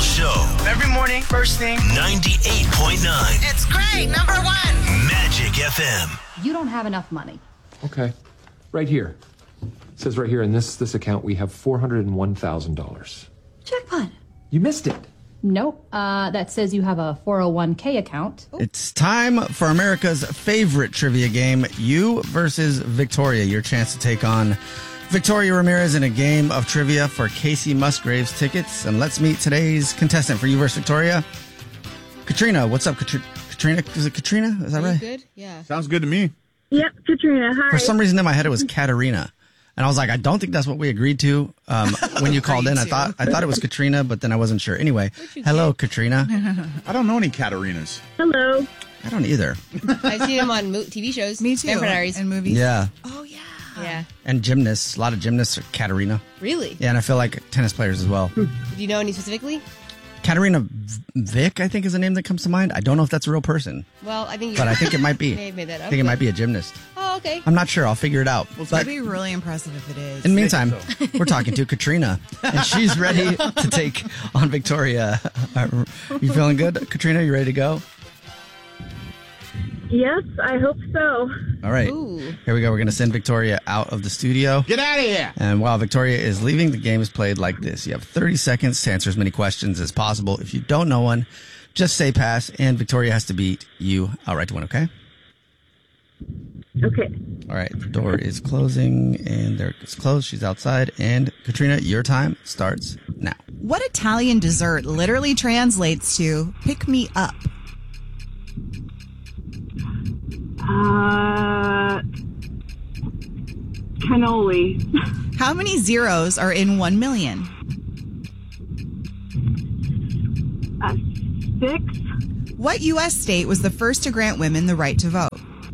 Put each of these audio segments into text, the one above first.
show. Every morning, first thing. 98.9. It's great. Number one. Magic FM. You don't have enough money. Okay. Right here. It says right here in this account we have $401,000. Jackpot. You missed it. Nope. That says you have a 401k account. It's time for America's favorite trivia game, You versus Victoria. Your chance to take on Victoria Ramirez in a game of trivia for Casey Musgraves tickets. And let's meet today's contestant for You versus Victoria, Katrina. What's up, Katrina? Is it Katrina? Is that right? Good? Yeah. Sounds good to me. Yep, Katrina. Hi. For some reason in my head it was Katarina. And I was like, I don't think that's what we agreed to when you called in. I thought it was Katrina, but then I wasn't sure. Anyway, hello, Katrina. I don't know any Katarinas. Hello. I don't either. I've seen him on TV shows. Me too. Vampire Diaries. And movies. Yeah. Oh, yeah. Yeah. And gymnasts. A lot of gymnasts are Katarina. Really? Yeah, and I feel like tennis players as well. Do you know any specifically? Katarina Vick, I think, is the name that comes to mind. I don't know if that's a real person. Well, I think. But I think it might be. May have made that up. I think it might be a gymnast. Oh, okay. I'm not sure. I'll figure it out. Well, it's but going to be really impressive if it is. in the meantime, we're talking to Katrina, and she's ready to take on Victoria. You feeling good, Katrina? You ready to go? Yes, I hope so. All right. Ooh. Here we go. We're going to send Victoria out of the studio. Get out of here. And while Victoria is leaving, the game is played like this. You have 30 seconds to answer as many questions as possible. If you don't know one, just say pass, and Victoria has to beat you outright to win, okay? Okay. All right. The door is closing, and there it's closed. She's outside. And Katrina, your time starts now. What Italian dessert literally translates to pick me up? Cannoli. How many zeros are in 1 million? 6. What U.S. state was the first to grant women the right to vote?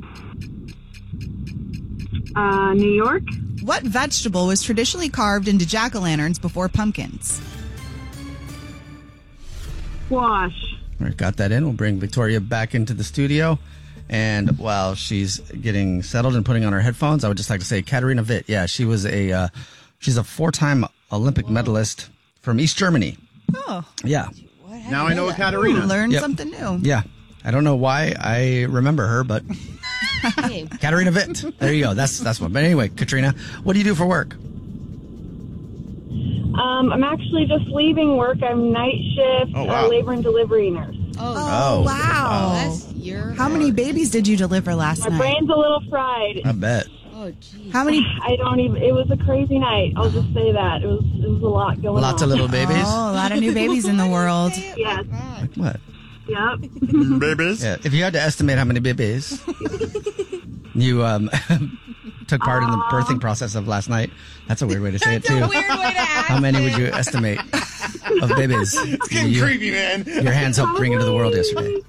New York. What vegetable was traditionally carved into jack-o'-lanterns before pumpkins? Squash. All right, got that in. We'll bring Victoria back into the studio. And while she's getting settled and putting on her headphones, I would just like to say Katarina Witt. Yeah, she was she's a 4-time Olympic medalist from East Germany. Oh. Yeah. Now I know a Katarina. Learn Yep. something new. Yeah. I don't know why I remember her, but Hey. Katarina Witt. There you go. That's one. But anyway, Katrina, what do you do for work? I'm actually just leaving work. I'm night shift, Oh, wow. labor and delivery nurse. Oh, wow. That's your. How many babies did you deliver last My night? brain's a little fried. I bet. Oh, geez. How many? I don't even. It was a crazy night. I'll just say that it was a lot going on. Lots of little babies. Oh, a lot of new babies in the world. Yes. Like what? Yep. Babies. Yeah. If you had to estimate how many babies you took part in the birthing process of last night, that's a weird way to say it too. Weird way to ask. How many would you estimate of babies It's getting creepy, man. your hands helped bring into the world yesterday?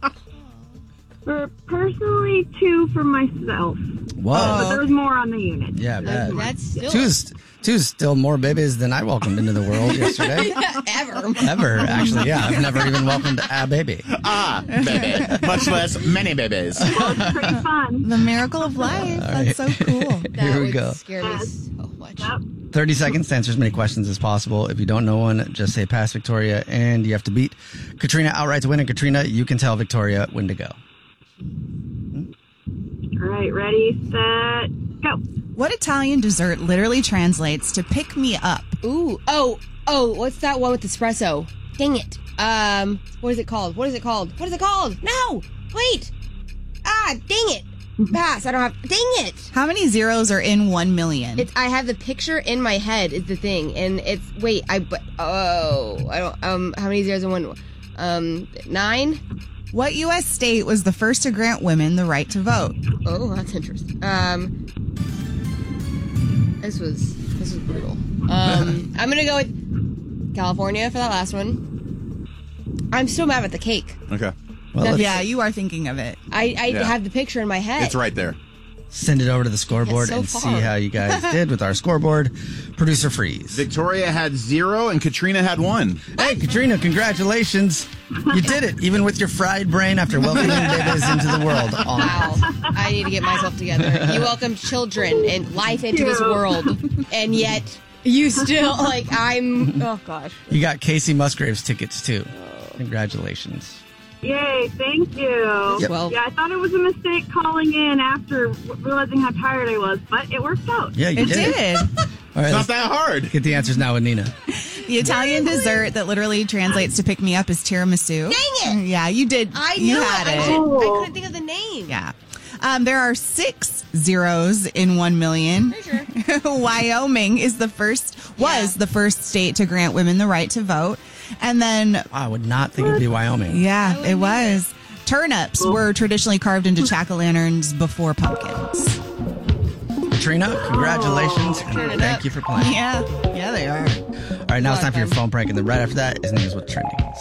Personally, 2 for myself. Whoa. But there's more on the unit. Yeah, I bet. That's still Two's still more babies than I welcomed into the world yesterday. ever. Ever, actually. Yeah, I've never even welcomed a baby. Baby. Much less many babies. It's pretty fun. The miracle of life. That's so cool. That Here we would go. scare me so much. Yep. 30 seconds to answer as many questions as possible. If you don't know one, just say pass, Victoria, and you have to beat Katrina outright to win. And Katrina, you can tell Victoria when to go. All right, ready, set, go. What Italian dessert literally translates to pick me up? Ooh. Oh. What's that one with espresso? Dang it. What is it called? No. Wait. Dang it. Pass. I don't have. Dang it. How many zeros are in 1 million? I have the picture in my head is the thing, and it's wait. I don't. How many zeros in one? 9. What U.S. state was the first to grant women the right to vote? Oh, that's interesting. This was brutal. I'm gonna go with California for that last one. I'm so mad at the cake. Okay. Well, Yeah, you are thinking of it. I Yeah. have the picture in my head. It's right there. send it over to the scoreboard It's so and far. see how you guys did with our scoreboard. Producer Freeze. Victoria had 0 and Katrina had 1. Hey, Katrina, congratulations. You did it, even with your fried brain after welcoming babies into the world. Wow. I need to get myself together. You welcome children and life into this world, and yet You still, oh gosh. You got Casey Musgraves tickets, too. Congratulations. Yay, thank you. Yep. Well, Yeah, I thought it was a mistake calling in after realizing how tired I was, but it worked out. Yeah, you It did. All right, It's not let's that hard. get the answers now with Nina. The Italian dessert that literally translates to pick me up is tiramisu. Dang it! Yeah, you did. I you knew had it. it. I couldn't think of the name. Yeah. There are 6 zeros in 1 million. Sure. Wyoming was the first state to grant women the right to vote. And then, Wow, I would not think it'd be Wyoming. yeah, it was. Turnips were traditionally carved into jack-o'-lanterns before pumpkins. Katrina, congratulations. Turn it And thank up. you for playing. Yeah, they are. All right, now it's time for your phone prank. And then right after that is Nina's What's Trending.